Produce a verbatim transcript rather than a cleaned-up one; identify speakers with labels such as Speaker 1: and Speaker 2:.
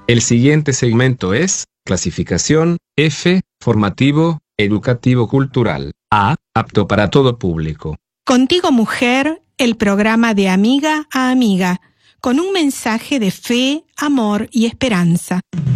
Speaker 1: El siguiente segmento es clasificación F, formativo, educativo cultural. A, apto para todo público.
Speaker 2: Contigo Mujer, el programa de amiga a amiga, con un mensaje de fe, amor y esperanza.